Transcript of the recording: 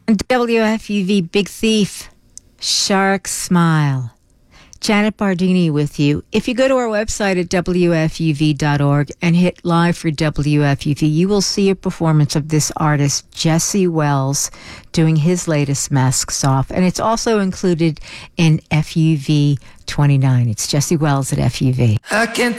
WFUV Big Thief, Shark Smile. Janet Bardini with you. If you go to our website at WFUV.org and hit live for WFUV, you will see a performance of this artist, Jesse Wells, doing his latest Masks Off. And it's also included in FUV 29. It's Jesse Wells at FUV. I can't